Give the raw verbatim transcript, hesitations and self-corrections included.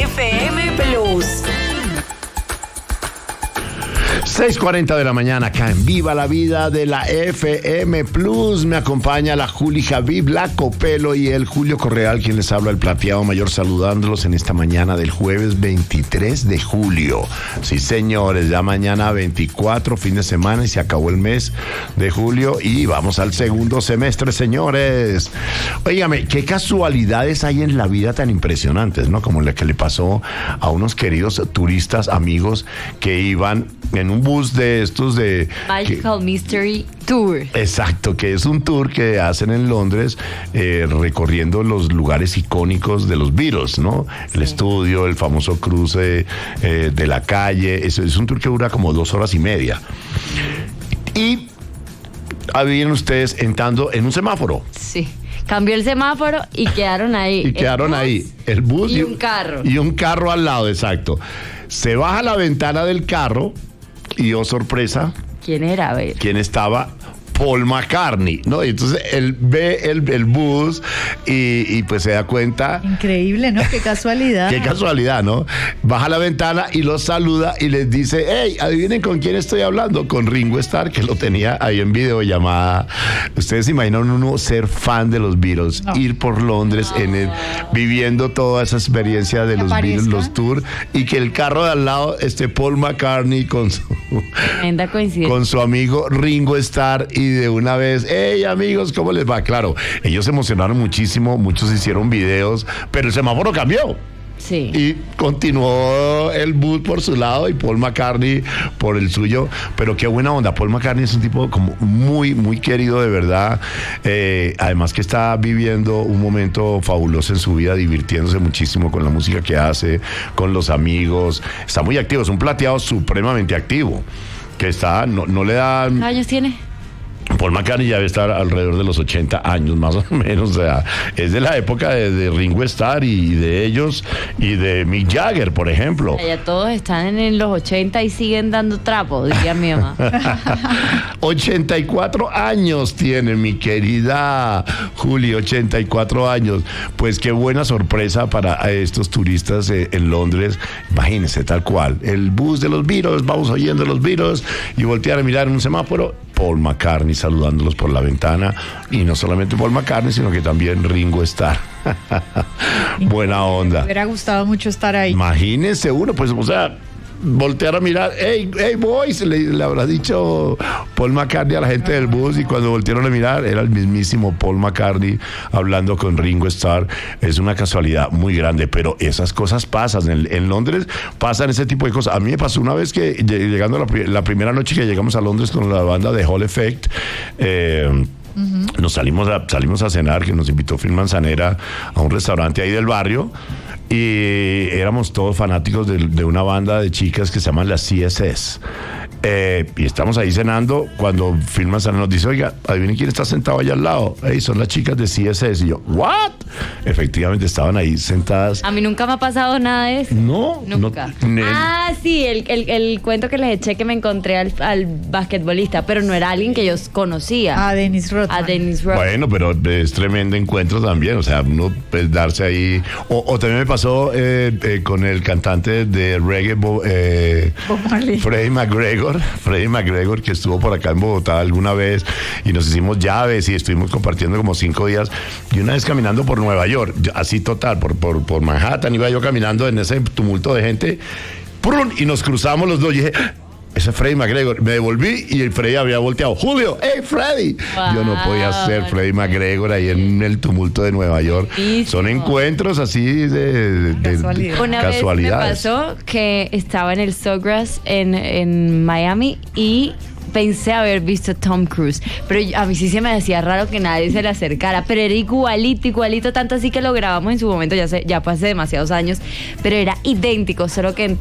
F M Plus. seis cuarenta de la mañana, acá en Viva la Vida de la F M Plus. Me acompaña la Juli Javib, la Copelo y el Julio Correal, quien les habla, el Plateado Mayor, saludándolos en esta mañana del jueves veintitrés de julio. Sí, señores, ya mañana veinticuatro, fin de semana, y se acabó el mes de julio y vamos al segundo semestre, señores. Óigame, qué casualidades hay en la vida tan impresionantes, ¿no? Como la que le pasó a unos queridos turistas, amigos, que iban en un bus de estos de... Magical que, Mystery Tour. Exacto, que es un tour que hacen en Londres eh, recorriendo los lugares icónicos de los Beatles, ¿no? Sí. El estudio, el famoso cruce eh, de la calle. Es, es un tour que dura como dos horas y media. Y habían ustedes entrando en un semáforo. Sí. Cambió el semáforo y quedaron ahí. Y quedaron ahí. El bus y un carro. Y un carro al lado, exacto. Se baja la ventana del carro y, oh sorpresa, ¿quién era? A ver. ¿Quién estaba? Paul McCartney, ¿no? Y entonces él ve el, el bus y, y pues se da cuenta. Increíble, ¿no? Qué casualidad. Qué casualidad, ¿no? Baja la ventana y los saluda y les dice, hey, adivinen con quién estoy hablando, con Ringo Starr, que lo tenía ahí en videollamada. Ustedes se imaginan uno ser fan de los Beatles, no. ir por Londres, no. en el, viviendo toda esa experiencia de los Beatles, los tours, y que el carro de al lado esté Paul McCartney con su, con su amigo Ringo Starr, y de una vez, hey amigos, ¿cómo les va? Claro, ellos se emocionaron muchísimo, muchos hicieron videos, pero el semáforo cambió. Sí. Y continuó el bus por su lado y Paul McCartney por el suyo. Pero qué buena onda. Paul McCartney es un tipo como muy, muy querido de verdad. Eh, además que está viviendo un momento fabuloso en su vida, divirtiéndose muchísimo con la música que hace, con los amigos. Está muy activo, es un plateado supremamente activo. Que está, no, no le da... ¿Qué años tiene? Paul McCartney ya debe estar alrededor de los ochenta años, más o menos. O sea, es de la época de, de Ringo Starr y de ellos y de Mick Jagger, por ejemplo. Ya todos están en los ochenta y siguen dando trapo, diría mi mamá. ochenta y cuatro años tiene mi querida Juli, ochenta y cuatro años. Pues qué buena sorpresa para estos turistas eh, en Londres. Imagínense, tal cual. El bus de los Beatles, vamos oyendo los Beatles y voltear a mirar en un semáforo. Paul McCartney saludándolos por la ventana, y no solamente Paul McCartney, sino que también Ringo Starr. Buena onda. Me hubiera gustado mucho estar ahí. Imagínense uno, pues, o sea, voltear a mirar, hey, hey boys, le, le habrá dicho Paul McCartney a la gente del bus, y cuando voltearon a mirar era el mismísimo Paul McCartney hablando con Ringo Starr. Es una casualidad muy grande, pero esas cosas pasan en, en Londres, pasan ese tipo de cosas. A mí me pasó una vez que llegando a la, la primera noche que llegamos a Londres con la banda de Hall Effect, eh, uh-huh. nos salimos a, salimos a cenar, que nos invitó Phil Manzanera a un restaurante ahí del barrio. Y éramos todos fanáticos de, de una banda de chicas que se llaman las C S S. Eh, y estamos ahí cenando cuando Phil Manzanera nos dice, oiga, adivinen quién está sentado allá al lado. Hey, son las chicas de C S S. Y yo, ¿what? Efectivamente estaban ahí sentadas. A mí nunca me ha pasado nada de eso. No, nunca. No, ah, sí, el, el, el cuento que les eché, que me encontré al, al basquetbolista, pero no era alguien que yo conocía. A Dennis Rodman. A Dennis Rodman. Bueno, pero es tremendo encuentro también. O sea, uno pues, darse ahí. O, o también me pasó eh, eh, con el cantante de reggae, eh, Freddie McGregor. Freddie McGregor, que estuvo por acá en Bogotá alguna vez y nos hicimos llaves y estuvimos compartiendo como cinco días. Y una vez caminando por Nueva York, así total, por, por, por Manhattan, iba yo caminando en ese tumulto de gente, ¡prum! Y nos cruzamos los dos y dije, ese es Freddie McGregor. Me devolví y el Freddie había volteado. Julio, hey Freddie. Wow. Yo no podía ser Freddie McGregor ahí en el tumulto de Nueva York. Buenísimo. Son encuentros así de, de, Casualidad. de Una casualidades. Vez me pasó que estaba en el Sawgrass en, en Miami y pensé haber visto Tom Cruise, pero a mí sí se me hacía raro que nadie se le acercara, pero era igualito, igualito, tanto así que lo grabamos en su momento, ya, sé, ya pasé demasiados años, pero era idéntico, solo que